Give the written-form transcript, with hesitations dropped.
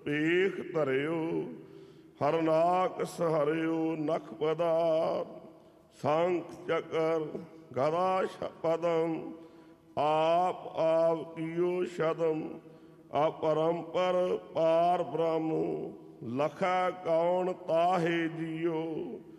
ਪੇਖ ਧਰਿਓ, ਹਰਨਾਕ ਸਹਰਿਓ ਨਖ ਪਦਾਰ, ਸੰਖ ਚੱਕਰ ਗਦਾ ਪਦਮ, ਆਪ ਆਪ ਕੀਓ ਸ਼ਦਮ, अपरंपर पार ब्रह्म, लखा कौन ताहे जियो।